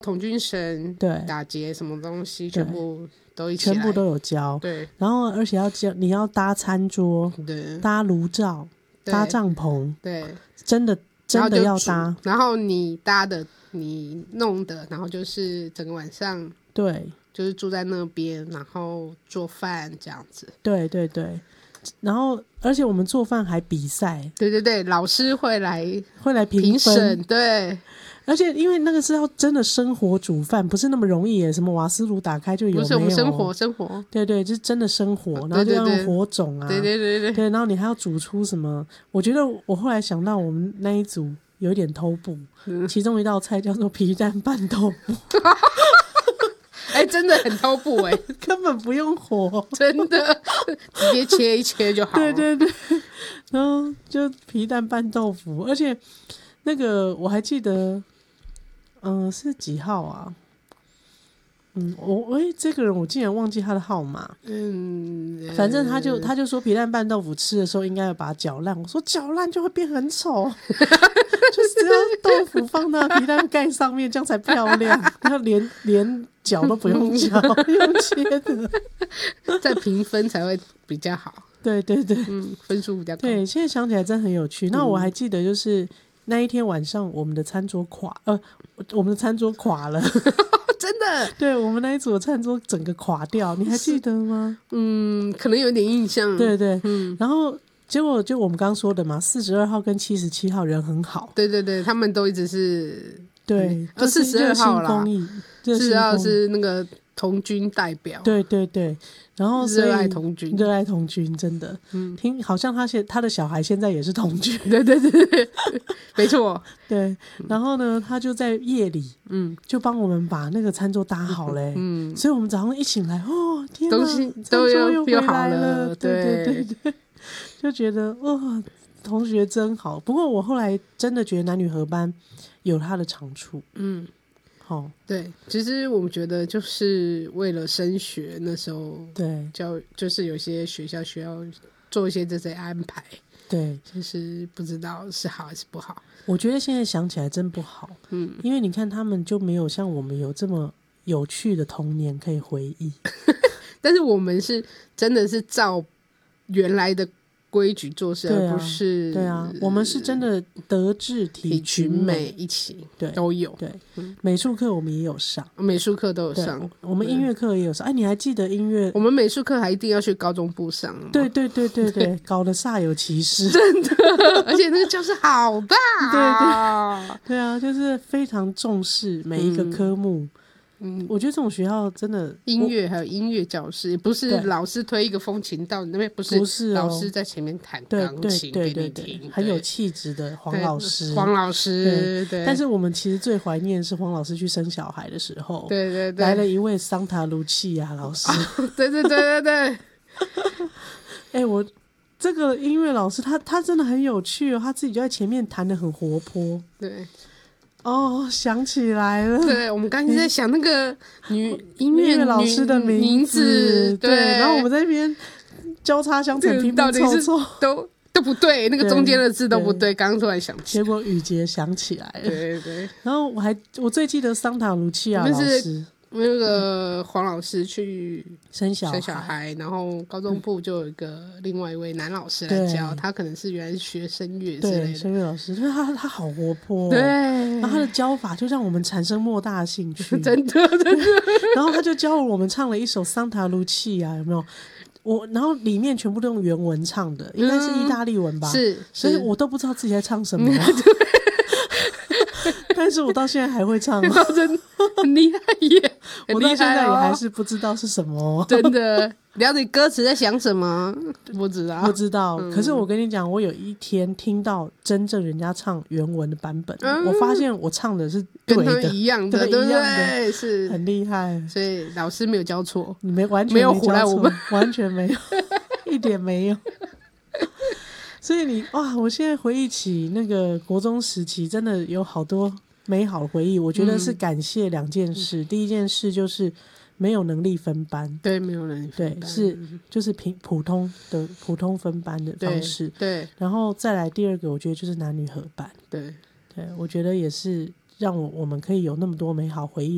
童军绳、 对打结什么东西，全部都一起来， 全部都有教。 对， 然后而且要教你要搭餐桌、 对， 搭炉灶、搭帐篷， 对， 真的要搭。 然后你搭的、你弄的，然后就是整个晚上， 对， 就是住在那边，然后做饭这样子。 对对对。然后而且我们做饭还比赛， 对对对，老师会来评审，对。 而且因为那个是要真的生活煮饭，不是那么容易耶，什么瓦斯炉打开就有， 不是我们生活， 对对，就是真的生活，然后就要用火种啊， 对对对对对，然后你还要煮出什么？我觉得我后来想到我们那一组有一点偷步，其中一道菜叫做皮蛋拌豆腐。 哎，真的很偷步哎， 根本不用火，真的直接切一切就好了。 对对对，然后就皮蛋拌豆腐，而且那个我还记得，是几号啊？这个人我竟然忘记他的号码。反正他就说皮蛋拌豆腐吃的时候应该要把它搅烂。我说搅烂就会变很丑，就是只要豆腐放到皮蛋盖上面，这样才漂亮。然后连搅都不用搅，用切的， 再平分才会比较好。 对对对， 分数比较高。 对，现在想起来真的很有趣。那我还记得就是那一天晚上我们的餐桌垮了。 真的， 对，我们那一组的餐桌整个垮掉，你还记得吗？ 可能有点印象。 对对，然后结果就我们刚刚说的嘛，42号跟77号人很好。 对对对，他们都一直是对 ，42号啦 ，42 号是那个童军代表。 对对对，然后热爱童军， 热爱童军，真的，听好像他的小孩现在也是童军。 对对对对，没错。 对，然后呢，他就在夜里，就帮我们把那个餐桌搭好嘞。所以我们早上一醒来，哦，天哪， 东西都又回好来了。对对对对对，就觉得哇，同学真好。不过我后来真的觉得男女合班有它的长处。 对，其实我们觉得就是为了升学，那时候对就是有些学校需要做一些这些安排。 对， 其实不知道是好还是不好。 我觉得现在想起来真不好。因为你看他们就没有像我们有这么有趣的童年可以回忆。 但是我们是真的是照原来的规矩做事，而不是对啊，我们是真的德智体群美一起， 对， 都有。 对，美术课我们也有上， 美术课都有上， 我们音乐课也有上。哎，你还记得音乐？ 我们美术课还一定要去高中部上。 对对对对对，搞得煞有其事， 真的，而且那个教室好大。 对啊，就是非常重视每一个科目。我觉得这种学校真的音乐还有音乐教室，不是老师推一个风琴到你那边，不是老师在前面弹钢琴给你听， 很有气质的黄老师。 对， 但是我们其实最怀念是黄老师去生小孩的时候， 对， 来了一位桑塔卢契亚老师。 对对对对对。 哎，我这个音乐老师他真的很有趣哦，他自己就在前面弹得很活泼。 对。 想起来了。 对，我们刚才在想那个音乐老师的名字，对，然后我们在那边交叉相乘，拼拼凑凑， 都不对，那个中间的字都不对。刚刚突然想起， 结果雨杰想起来了。 对对。 然后我最记得桑塔卢契亚老师。 那个黄老师去生小孩，然后高中部就有另外一位男老师来教，他可能是原来是学声乐之类的。 对，声乐老师，就是他好活泼。 对， 然后他的教法就让我们产生莫大的兴趣。 真的。 然后他就教我们唱了一首桑塔卢契亚，有没有？然后里面全部都用原文唱的，应该是意大利文吧？ 是， 所以我都不知道自己在唱什么。但是我到现在还会唱。 真的很厉害耶！ 我到现在也还是不知道是什么。 真的，了解歌词在想什么？不知道。 可是我跟你讲，我有一天听到真正人家唱原文的版本，我发现我唱的是对的， 跟他一样的，对不对？是很厉害。 所以老师没有教错， 你完全没有唬赖我们， 完全没有，一点没有。所以我现在回忆起那个国中时期，真的有好多美好的回忆。我觉得是感谢两件事。第一件事就是没有能力分班， 对，没有能力分班， 对，就是普通分班的方式， 对。 然后再来第二个，我觉得就是男女合班， 对， 我觉得也是让我们可以有那么多美好回忆。